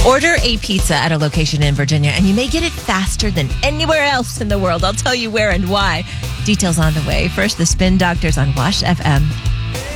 Order a pizza at a location in Virginia, and you may get it faster than anywhere else in the world. I'll tell you where and why. Details on the way. First, the Spin Doctors on Wash FM.